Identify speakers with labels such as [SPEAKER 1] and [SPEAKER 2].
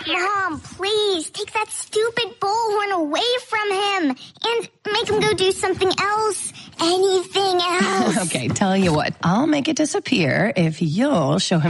[SPEAKER 1] here.
[SPEAKER 2] Mom, please, take that stupid bullhorn away from him and make him go do something else. Anything else.
[SPEAKER 3] Okay, tell you what, I'll make it disappear if you'll show him